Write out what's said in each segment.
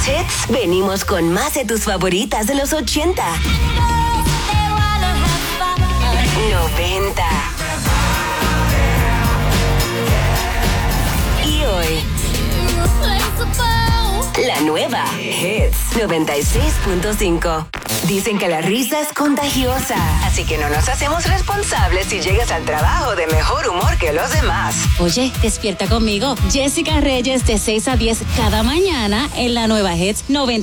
hits, venimos con más de tus favoritas de los 80, 90 y hoy. La nueva Hits 96.5. Dicen que la risa es contagiosa, así que no nos hacemos responsables si llegas al trabajo de mejor humor que los demás. Oye, despierta conmigo. Jessica Reyes de 6 a 10 cada mañana en la nueva Hits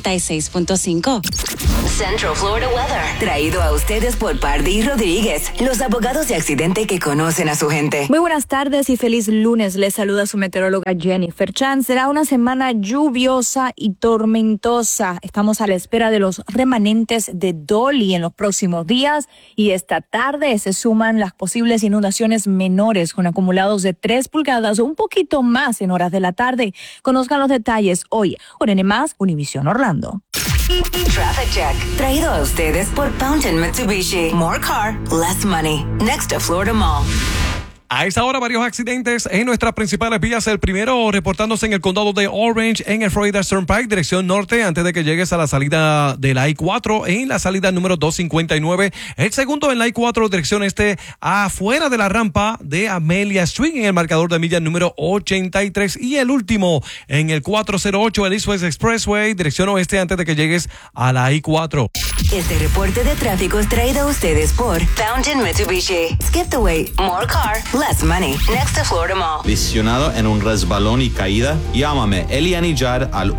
96.5. Central Florida Weather, traído a ustedes por Pardí Rodríguez, los abogados de accidente que conocen a su gente. Muy buenas tardes y feliz lunes. Les saluda su meteoróloga Jennifer Chan. Será una semana lluviosa y tormentosa. Estamos a la espera de los remanentes de Dolly en los próximos días y esta tarde se suman las posibles inundaciones menores con acumulados de 3 pulgadas o un poquito más en horas de la tarde. Conozcan los detalles hoy. Por N+, Univisión Orlando. Traffic Check, traído a ustedes por Fountain Mitsubishi. More car, less money. Next to Florida Mall. A esta hora, varios accidentes en nuestras principales vías. El primero reportándose en el condado de Orange, en el Florida Turnpike, dirección norte, antes de que llegues a la salida de la I-4, en la salida número 259. El segundo en la I-4, dirección este, afuera de la rampa de Amelia Street, en el marcador de millas número 83. Y el último en el 408, el East West Expressway, dirección oeste, antes de que llegues a la I-4. Este reporte de tráfico es traído a ustedes por Fountain Mitsubishi. Skip the wait, more car, less money. Next to Florida Mall. Lesionado en un resbalón y caída, llámame Eliani Yar al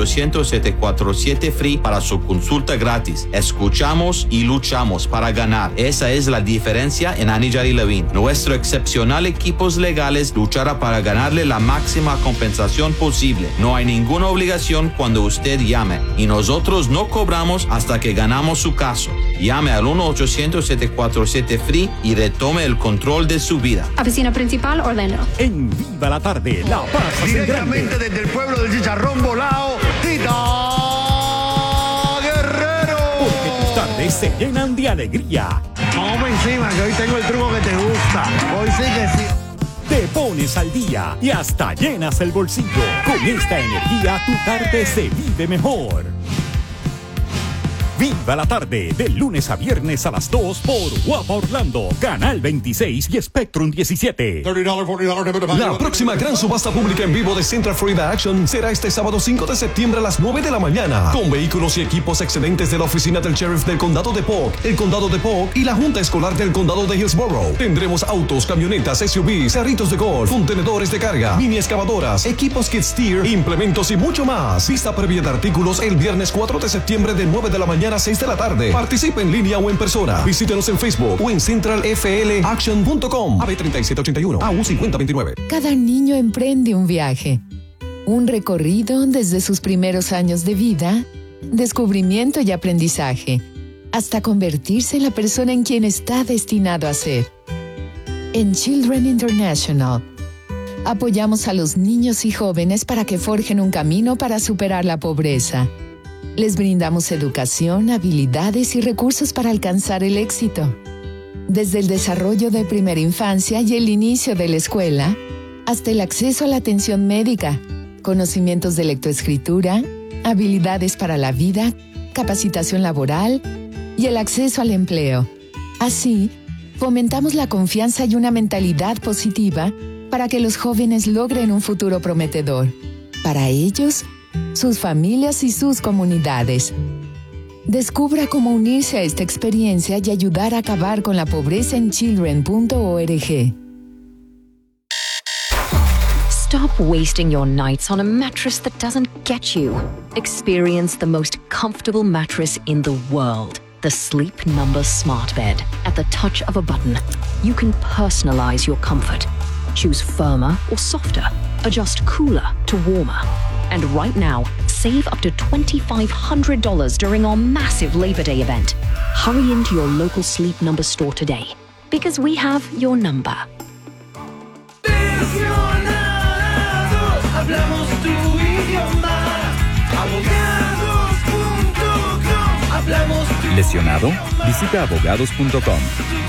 1-800-747-FREE para su consulta gratis. Escuchamos y luchamos para ganar. Esa es la diferencia en Anillar y Levine. Nuestro excepcional equipos legales luchará para ganarle la máxima compensación posible. No hay ninguna obligación cuando usted llame y nosotros no cobramos hasta que ganamos su caso. Llame al 1-800-747-FREE y retome el control de su vida. Oficina principal, Orlando. En Viva la Tarde, La Paz. Directamente desde el pueblo del chicharrón volado, Tita Guerrero. Porque tus tardes se llenan de alegría. Vamos encima, que hoy tengo el truco que te gusta. Hoy sí que sí. Te pones al día y hasta llenas el bolsillo. Con esta energía, tu tarde se vive mejor. Viva la Tarde, de lunes a viernes a las 2 por Guapa Orlando, Canal 26 y Spectrum 17. La próxima gran subasta pública en vivo de Central Florida Action será este sábado 5 de septiembre a las 9 de la mañana, con vehículos y equipos excedentes de la oficina del sheriff del condado de Polk, el condado de Polk y la junta escolar del condado de Hillsborough. Tendremos autos, camionetas, SUVs, carritos de golf, contenedores de carga, mini excavadoras, equipos Skid Steer, implementos y mucho más. Vista previa de artículos el viernes 4 de septiembre de 9 de la mañana a 6 de la tarde. Participe en línea o en persona. Visítenos en Facebook o en centralflaction.com. AB 3781, AU 5029. Cada niño emprende un viaje, un recorrido desde sus primeros años de vida, descubrimiento y aprendizaje, hasta convertirse en la persona en quien está destinado a ser. En Children International, apoyamos a los niños y jóvenes para que forjen un camino para superar la pobreza. Les brindamos educación, habilidades y recursos para alcanzar el éxito. Desde el desarrollo de primera infancia y el inicio de la escuela, hasta el acceso a la atención médica, conocimientos de lectoescritura, habilidades para la vida, capacitación laboral y el acceso al empleo. Así, fomentamos la confianza y una mentalidad positiva para que los jóvenes logren un futuro prometedor. Para ellos, sus familias y sus comunidades. Descubra cómo unirse a esta experiencia y ayudar a acabar con la pobreza en children.org. Stop wasting your nights on a mattress that doesn't get you. Experience the most comfortable mattress in the world. The Sleep Number Smart Bed. At the touch of a button, you can personalize your comfort. Choose firmer or softer. Adjust cooler to warmer. And right now, save up to $2,500 during our massive Labor Day event. Hurry into your local Sleep Number store today, because we have your number. Hablamos tu idioma. Abogados.com. Hablamos tu ¿Lesionado? idioma. Visita abogados.com.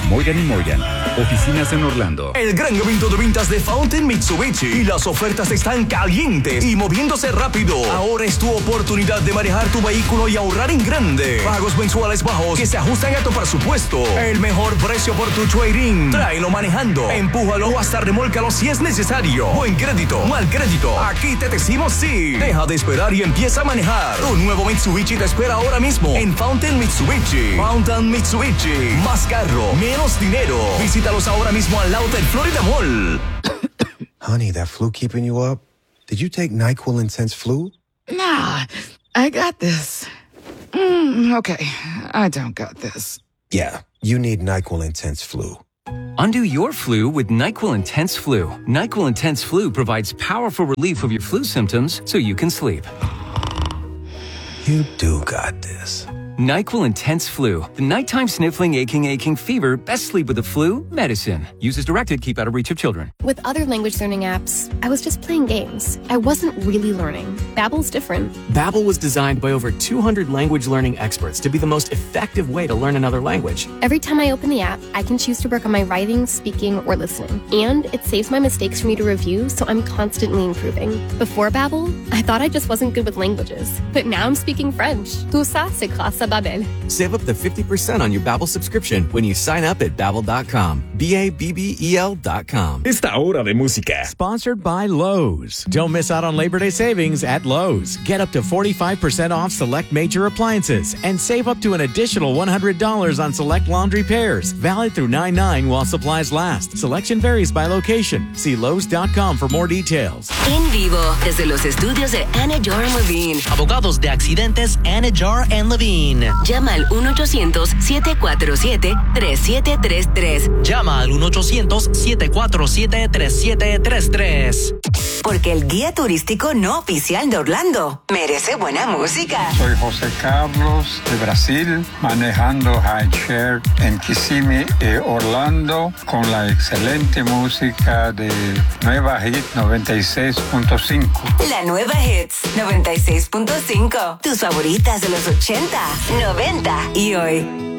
Morgan & Morgan. Oficinas en Orlando. El gran evento de ventas de Fountain Mitsubishi y las ofertas están calientes y moviéndose rápido. Ahora es tu oportunidad de manejar tu vehículo y ahorrar en grande. Pagos mensuales bajos que se ajustan a tu presupuesto. El mejor precio por tu trading. Tráelo manejando. Empújalo o hasta remólcalo si es necesario. Buen crédito, mal crédito. Aquí te decimos sí. Deja de esperar y empieza a manejar. Tu nuevo Mitsubishi te espera ahora mismo en Fountain Mitsubishi. Fountain Mitsubishi. Más carro, menos dinero. Visítalos ahora mismo al lado del Florida Mall. Honey, that flu keeping you up? Did you take NyQuil Intense Flu? Nah, I got this. Okay, I don't got this. Yeah, you need NyQuil Intense Flu. Undo your flu with NyQuil Intense Flu. NyQuil Intense Flu provides powerful relief of your flu symptoms so you can sleep. You do got this. NyQuil Intense Flu. The nighttime sniffling, aching fever. Best sleep with the flu. Medicine. Use as directed. Keep out of reach of children. With other language learning apps, I was just playing games. I wasn't really learning. Babbel's different. Babbel was designed by over 200 language learning experts to be the most effective way to learn another language. Every time I open the app, I can choose to work on my writing, speaking, or listening. And it saves my mistakes for me to review, so I'm constantly improving. Before Babbel, I thought I just wasn't good with languages. But now I'm speaking French. Tout ça, c'est grâce à Babbel. Save up to 50% on your Babbel subscription when you sign up at Babbel.com. BABBEL.com. Esta hora de música. Sponsored by Lowe's. Don't miss out on Labor Day savings at Lowe's. Get up to 45% off select major appliances and save up to an additional $100 on select laundry pairs. Valid through 9/9 while supplies last. Selection varies by location. See Lowe's.com for more details. En vivo, desde los estudios de Anidjar & Levine. Abogados de accidentes Anidjar & Levine. Llama al 1-800-747-3733. Llama al 1-800-747-3733. Porque el guía turístico no oficial de Orlando merece buena música. Soy José Carlos de Brasil, manejando Highshare en Kissimmee y Orlando con la excelente música de Nueva Hit 96.5. La Nueva Hits 96.5. Tus favoritas de los 80, 90 y hoy.